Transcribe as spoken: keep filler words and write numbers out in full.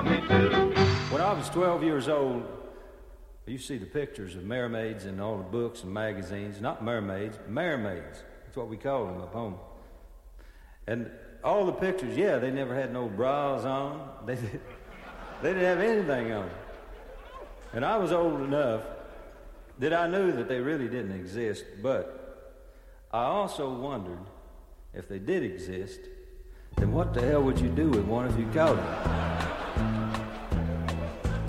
love me too. When I was twelve years old, you see the pictures of mermaids in all the books and magazines. Not mermaids, mermaids. That's what we called them up home. And all the pictures, yeah, they never had no bras on. They, did, they didn't have anything on. And I was old enough that I knew that they really didn't exist, but I also wondered if they did exist, then what the hell would you do with one if you caught them?